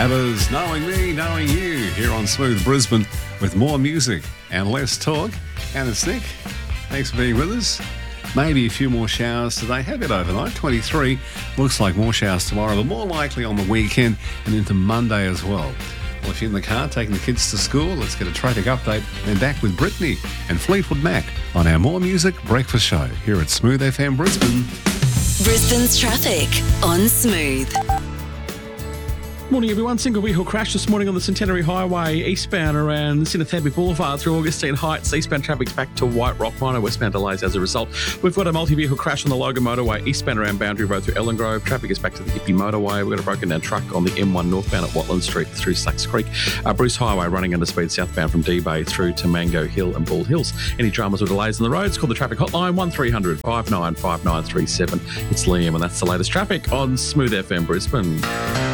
Abbas, Knowing Me, Knowing You, here on Smooth Brisbane with more music and less talk. And it's Nick. Thanks for being with us. Maybe a few more showers today. Had it overnight, 23. Looks like more showers tomorrow, but more likely on the weekend and into Monday as well. Well, if you're in the car taking the kids to school, let's get a traffic update and back with Brittany and Fleetwood Mac on our More Music Breakfast Show here at Smooth FM Brisbane. Brisbane's traffic on Smooth. Morning everyone. Single vehicle crash this morning on the Centenary Highway eastbound around Sinnathabie Boulevard through Augustine Heights. Eastbound traffic's back to White Rock. Minor westbound delays as a result. We've got a multi-vehicle crash on the Logan Motorway eastbound around Boundary Road through Ellen Grove. Traffic is back to the Hippie Motorway. We've got a broken down truck on the M1 northbound at Watland Street through Slacks Creek. Bruce Highway running under speed southbound from D-Bay through to Mango Hill and Bald Hills. Any dramas or delays on the roads, call the traffic hotline 1300 595937. It's Liam and that's the latest traffic on Smooth FM Brisbane.